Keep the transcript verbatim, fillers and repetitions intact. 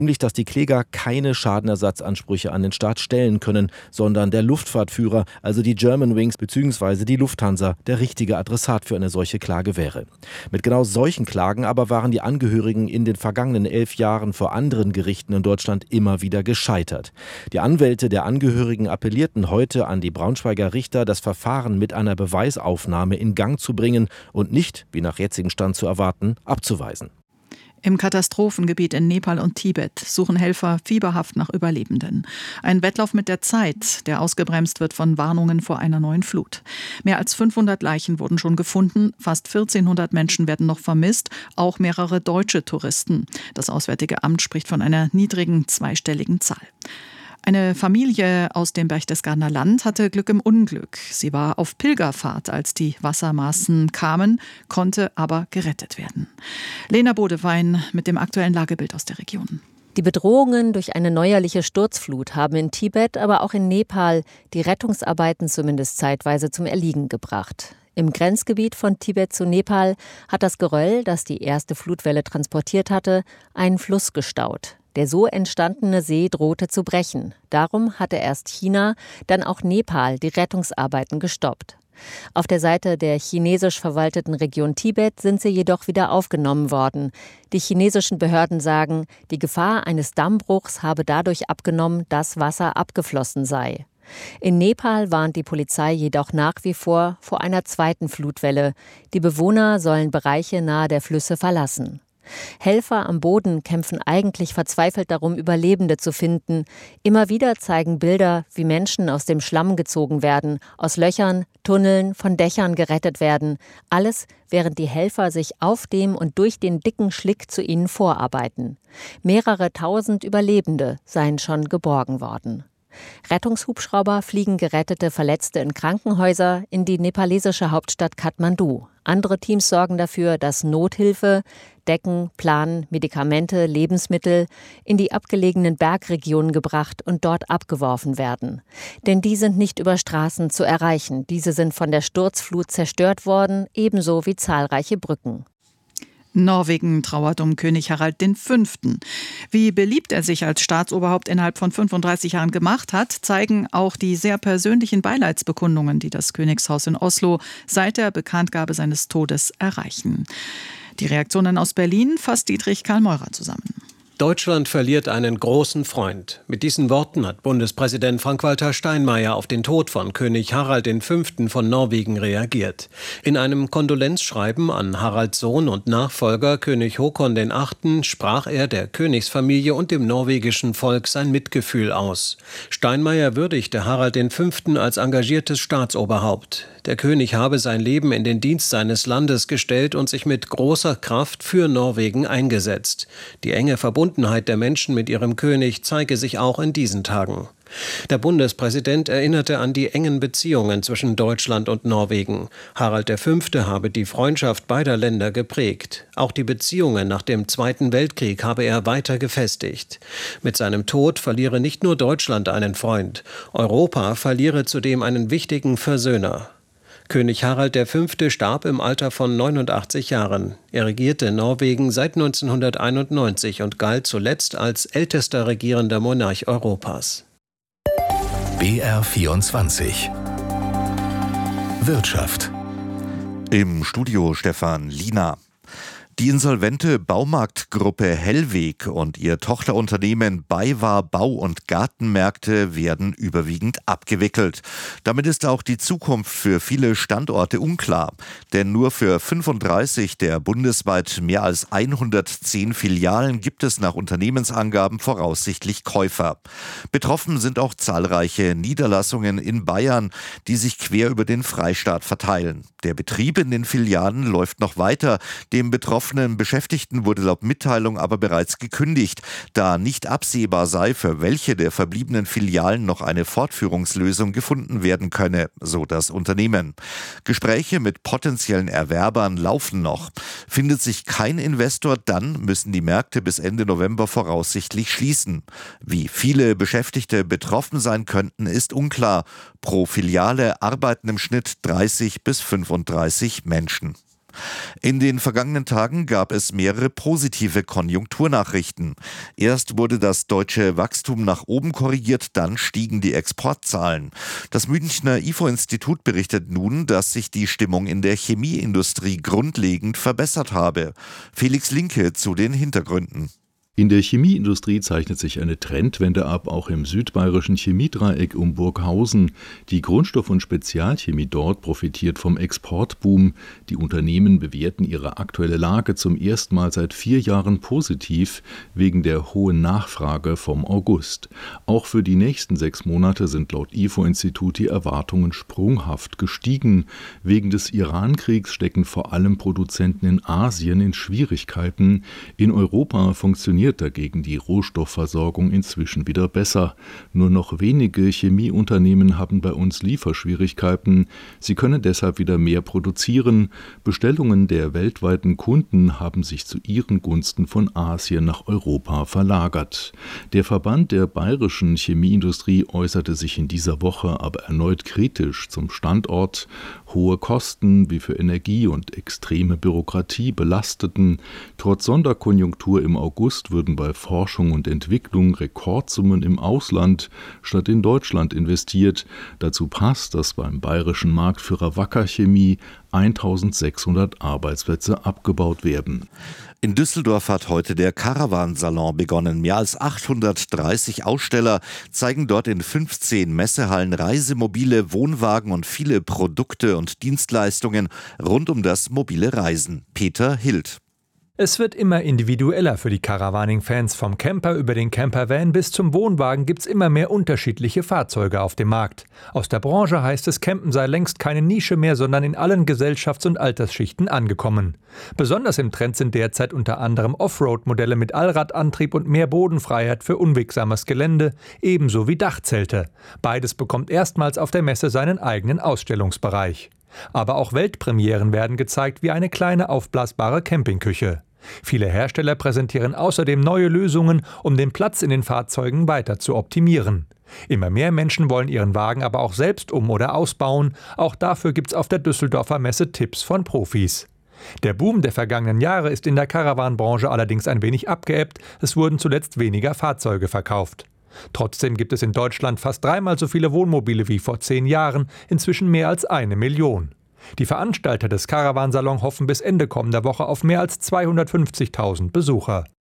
Nämlich, dass die Kläger keine Schadenersatzansprüche an den Staat stellen können, sondern der Luftfahrtführer, also die Germanwings bzw. die Lufthansa, der richtige Adressat für eine solche Klage wäre. Mit genau solchen Klagen aber waren die Angehörigen in den vergangenen elf Jahren vor anderen Gerichten in Deutschland immer wieder gescheitert. Die Anwälte der Angehörigen appellierten heute an die Braunschweiger Richter, das Verfahren mit einer Beweisaufnahme in Gang zu bringen und nicht, wie nach jetzigem Stand zu erwarten, abzuweisen. Im Katastrophengebiet in Nepal und Tibet suchen Helfer fieberhaft nach Überlebenden. Ein Wettlauf mit der Zeit, der ausgebremst wird von Warnungen vor einer neuen Flut. Mehr als fünfhundert Leichen wurden schon gefunden, fast vierzehnhundert Menschen werden noch vermisst, auch mehrere deutsche Touristen. Das Auswärtige Amt spricht von einer niedrigen zweistelligen Zahl. Eine Familie aus dem Berchtesgadener Land hatte Glück im Unglück. Sie war auf Pilgerfahrt, als die Wassermassen kamen, konnte aber gerettet werden. Lena Bodewein mit dem aktuellen Lagebild aus der Region. Die Bedrohungen durch eine neuerliche Sturzflut haben in Tibet, aber auch in Nepal die Rettungsarbeiten zumindest zeitweise zum Erliegen gebracht. Im Grenzgebiet von Tibet zu Nepal hat das Geröll, das die erste Flutwelle transportiert hatte, einen Fluss gestaut. Der so entstandene See drohte zu brechen. Darum hatte erst China, dann auch Nepal die Rettungsarbeiten gestoppt. Auf der Seite der chinesisch verwalteten Region Tibet sind sie jedoch wieder aufgenommen worden. Die chinesischen Behörden sagen, die Gefahr eines Dammbruchs habe dadurch abgenommen, dass Wasser abgeflossen sei. In Nepal warnt die Polizei jedoch nach wie vor vor einer zweiten Flutwelle. Die Bewohner sollen Bereiche nahe der Flüsse verlassen. Helfer am Boden kämpfen eigentlich verzweifelt darum, Überlebende zu finden. Immer wieder zeigen Bilder, wie Menschen aus dem Schlamm gezogen werden, aus Löchern, Tunneln, von Dächern gerettet werden. Alles, während die Helfer sich auf dem und durch den dicken Schlick zu ihnen vorarbeiten. Mehrere tausend Überlebende seien schon geborgen worden. Rettungshubschrauber fliegen gerettete Verletzte in Krankenhäuser in die nepalesische Hauptstadt Kathmandu. Andere Teams sorgen dafür, dass Nothilfe, Decken, Planen, Medikamente, Lebensmittel in die abgelegenen Bergregionen gebracht und dort abgeworfen werden. Denn die sind nicht über Straßen zu erreichen. Diese sind von der Sturzflut zerstört worden, ebenso wie zahlreiche Brücken. Norwegen trauert um König Harald der Fünfte. Wie beliebt er sich als Staatsoberhaupt innerhalb von fünfunddreißig Jahren gemacht hat, zeigen auch die sehr persönlichen Beileidsbekundungen, die das Königshaus in Oslo seit der Bekanntgabe seines Todes erreichen. Die Reaktionen aus Berlin fasst Dietrich Karl Meurer zusammen. Deutschland verliert einen großen Freund. Mit diesen Worten hat Bundespräsident Frank-Walter Steinmeier auf den Tod von König Harald der Fünfte von Norwegen reagiert. In einem Kondolenzschreiben an Haralds Sohn und Nachfolger König Håkon der Achte sprach er der Königsfamilie und dem norwegischen Volk sein Mitgefühl aus. Steinmeier würdigte Harald der Fünfte als engagiertes Staatsoberhaupt. Der König habe sein Leben in den Dienst seines Landes gestellt und sich mit großer Kraft für Norwegen eingesetzt. Die enge Verbundenheit der Menschen mit ihrem König zeige sich auch in diesen Tagen. Der Bundespräsident erinnerte an die engen Beziehungen zwischen Deutschland und Norwegen. Harald der Fünfte habe die Freundschaft beider Länder geprägt. Auch die Beziehungen nach dem Zweiten Weltkrieg habe er weiter gefestigt. Mit seinem Tod verliere nicht nur Deutschland einen Freund. Europa verliere zudem einen wichtigen Versöhner. König Harald der Fünfte starb im Alter von neunundachtzig Jahren. Er regierte Norwegen seit neunzehnhunderteinundneunzig und galt zuletzt als ältester regierender Monarch Europas. B R vierundzwanzig Wirtschaft. Im Studio Stefan Liener. Die insolvente Baumarktgruppe Hellweg und ihr Tochterunternehmen BayWa Bau- und Gartenmärkte werden überwiegend abgewickelt. Damit ist auch die Zukunft für viele Standorte unklar. Denn nur für fünfunddreißig der bundesweit mehr als hundertzehn Filialen gibt es nach Unternehmensangaben voraussichtlich Käufer. Betroffen sind auch zahlreiche Niederlassungen in Bayern, die sich quer über den Freistaat verteilen. Der Betrieb in den Filialen läuft noch weiter. Dem betroffenen Beschäftigten wurde laut Mitteilung aber bereits gekündigt, da nicht absehbar sei, für welche der verbliebenen Filialen noch eine Fortführungslösung gefunden werden könne, so das Unternehmen. Gespräche mit potenziellen Erwerbern laufen noch. Findet sich kein Investor, dann müssen die Märkte bis Ende November voraussichtlich schließen. Wie viele Beschäftigte betroffen sein könnten, ist unklar. Pro Filiale arbeiten im Schnitt dreißig bis fünfunddreißig Menschen. In den vergangenen Tagen gab es mehrere positive Konjunkturnachrichten. Erst wurde das deutsche Wachstum nach oben korrigiert, dann stiegen die Exportzahlen. Das Münchner I F O-Institut berichtet nun, dass sich die Stimmung in der Chemieindustrie grundlegend verbessert habe. Felix Linke zu den Hintergründen. In der Chemieindustrie zeichnet sich eine Trendwende ab, auch im südbayerischen Chemiedreieck um Burghausen. Die Grundstoff- und Spezialchemie dort profitiert vom Exportboom. Die Unternehmen bewerten ihre aktuelle Lage zum ersten Mal seit vier Jahren positiv, wegen der hohen Nachfrage vom August. Auch für die nächsten sechs Monate sind laut I F O-Institut die Erwartungen sprunghaft gestiegen. Wegen des Iran-Kriegs stecken vor allem Produzenten in Asien in Schwierigkeiten. In Europa funktioniert dagegen die Rohstoffversorgung inzwischen wieder besser. Nur noch wenige Chemieunternehmen haben bei uns Lieferschwierigkeiten. Sie können deshalb wieder mehr produzieren. Bestellungen der weltweiten Kunden haben sich zu ihren Gunsten von Asien nach Europa verlagert. Der Verband der bayerischen Chemieindustrie äußerte sich in dieser Woche aber erneut kritisch zum Standort. Hohe Kosten wie für Energie und extreme Bürokratie belasteten. Trotz Sonderkonjunktur im August würden bei Forschung und Entwicklung Rekordsummen im Ausland statt in Deutschland investiert. Dazu passt, dass beim bayerischen Marktführer Wacker Chemie eintausendsechshundert Arbeitsplätze abgebaut werden. In Düsseldorf hat heute der Caravan-Salon begonnen. Mehr als achthundertdreißig Aussteller zeigen dort in fünfzehn Messehallen Reisemobile, Wohnwagen und viele Produkte und Dienstleistungen rund um das mobile Reisen. Peter Hild. Es wird immer individueller für die Caravaning-Fans. Vom Camper über den Campervan bis zum Wohnwagen gibt's immer mehr unterschiedliche Fahrzeuge auf dem Markt. Aus der Branche heißt es, Campen sei längst keine Nische mehr, sondern in allen Gesellschafts- und Altersschichten angekommen. Besonders im Trend sind derzeit unter anderem Offroad-Modelle mit Allradantrieb und mehr Bodenfreiheit für unwegsames Gelände, ebenso wie Dachzelte. Beides bekommt erstmals auf der Messe seinen eigenen Ausstellungsbereich. Aber auch Weltpremieren werden gezeigt, wie eine kleine aufblasbare Campingküche. Viele Hersteller präsentieren außerdem neue Lösungen, um den Platz in den Fahrzeugen weiter zu optimieren. Immer mehr Menschen wollen ihren Wagen aber auch selbst um- oder ausbauen. Auch dafür gibt's auf der Düsseldorfer Messe Tipps von Profis. Der Boom der vergangenen Jahre ist in der Caravan-Branche allerdings ein wenig abgeebbt. Es wurden zuletzt weniger Fahrzeuge verkauft. Trotzdem gibt es in Deutschland fast dreimal so viele Wohnmobile wie vor zehn Jahren, inzwischen mehr als eine Million. Die Veranstalter des Caravan-Salon hoffen bis Ende kommender Woche auf mehr als zweihundertfünfzigtausend Besucher.